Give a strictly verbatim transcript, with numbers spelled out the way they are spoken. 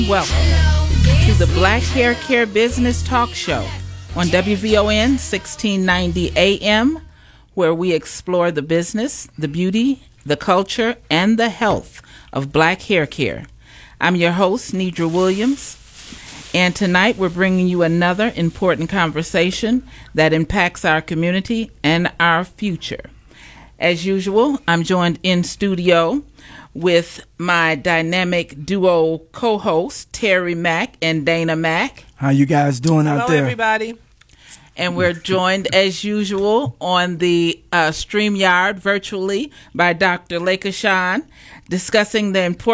Welcome to the Black Hair Care Business Talk Show on W V O N sixteen ninety A M, where we explore the business, the beauty, the culture, and the health of black hair care. I'm your host, Nidra Williams, and tonight we're bringing you another important conversation that impacts our community and our future. As usual, I'm joined in studio with my dynamic duo co-hosts, Terry Mack and Dana Mack. How you guys doing Hello, out there? everybody. And we're joined, as usual, on the uh, StreamYard virtually by Doctor Lakashawn, discussing the importance